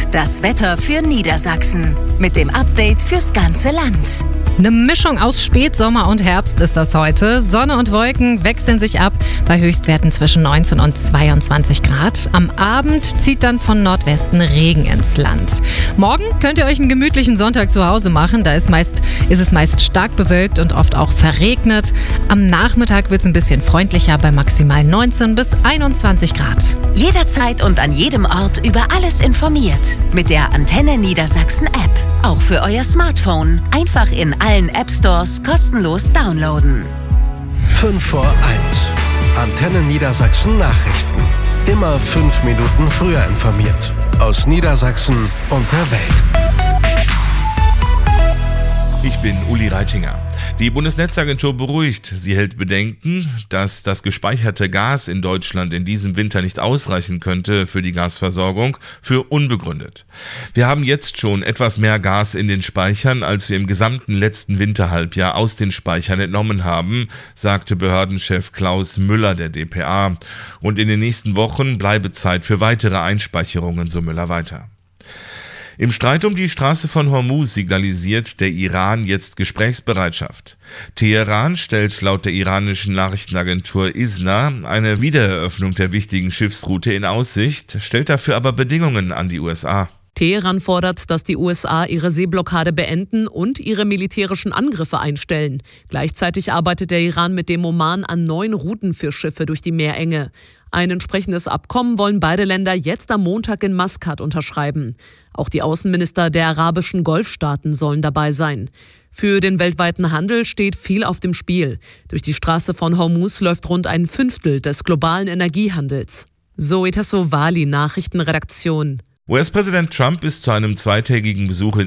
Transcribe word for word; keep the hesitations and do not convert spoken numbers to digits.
das Wetter für Niedersachsen. Mit dem Update fürs ganze Land. Eine Mischung aus Spätsommer und Herbst ist das heute. Sonne und Wolken wechseln sich ab bei Höchstwerten zwischen neunzehn und zweiundzwanzig Grad. Am Abend zieht dann von Nordwesten Regen ins Land. Morgen könnt ihr euch einen gemütlichen Sonntag zu Hause machen. Da ist, meist, ist es meist stark bewölkt und oft auch verregnet. Am Nachmittag wird es ein bisschen freundlicher bei maximal neunzehn bis einundzwanzig Grad. Jederzeit und an jedem Ort über alles informiert. Mit der Antenne Niedersachsen App. Auch für euer Smartphone. Einfach in allen App Stores kostenlos downloaden. fünf vor eins. Antenne Niedersachsen Nachrichten. Immer fünf Minuten früher informiert. Aus Niedersachsen und der Welt. Ich bin Uli Reitinger. Die Bundesnetzagentur beruhigt. Sie hält Bedenken, dass das gespeicherte Gas in Deutschland in diesem Winter nicht ausreichen könnte für die Gasversorgung, für unbegründet. Wir haben jetzt schon etwas mehr Gas in den Speichern, als wir im gesamten letzten Winterhalbjahr aus den Speichern entnommen haben, sagte Behördenchef Klaus Müller der D P A. Und in den nächsten Wochen bleibe Zeit für weitere Einspeicherungen, so Müller weiter. Im Streit um die Straße von Hormuz signalisiert der Iran jetzt Gesprächsbereitschaft. Teheran stellt laut der iranischen Nachrichtenagentur I S N A eine Wiedereröffnung der wichtigen Schiffsroute in Aussicht, stellt dafür aber Bedingungen an die U S A. Teheran fordert, dass die U S A ihre Seeblockade beenden und ihre militärischen Angriffe einstellen. Gleichzeitig arbeitet der Iran mit dem Oman an neuen Routen für Schiffe durch die Meerenge. Ein entsprechendes Abkommen wollen beide Länder jetzt am Montag in Maskat unterschreiben. Auch die Außenminister der arabischen Golfstaaten sollen dabei sein. Für den weltweiten Handel steht viel auf dem Spiel. Durch die Straße von Hormuz läuft rund ein Fünftel des globalen Energiehandels. Zoe Tassovali, Nachrichtenredaktion. U S-Präsident Trump ist zu einem zweitägigen Besuch in